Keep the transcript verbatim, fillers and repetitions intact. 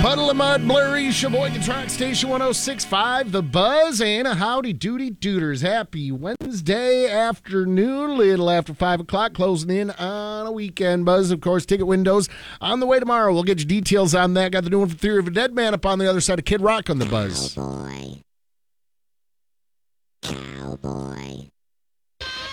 Puddle of Mud, Blurry, Sheboygan Rock Station one oh six point five, The Buzz, and a howdy doody dooders. Happy Wednesday afternoon, little after five o'clock, closing in on a weekend. Buzz, of course, ticket windows on the way tomorrow. We'll get you details on that. Got the new one from Theory of a Dead Man up on the other side of Kid Rock on The Buzz. Cowboy. Cowboy.